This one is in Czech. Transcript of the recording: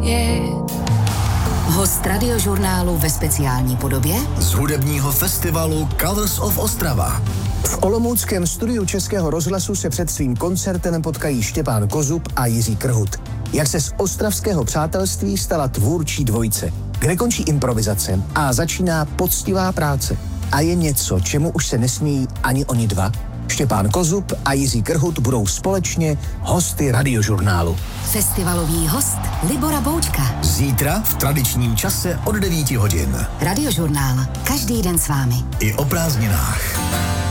Host Radiožurnálu ve speciální podobě z hudebního festivalu Colors of Ostrava. V olomouckém studiu Českého rozhlasu se před svým koncertem potkají Štěpán Kozub a Jiří Krhut. Jak se z ostravského přátelství stala tvůrčí dvojice, kde končí improvizace a začíná poctivá práce. A je něco, čemu už se nesmějí ani oni dva. Štěpán Kozub a Jiří Krhut budou společně hosty Radiožurnálu. Festivalový host Libora Boučka. Zítra v tradičním čase od 9 hodin. Radiožurnál. Každý den s vámi. I o prázdninách.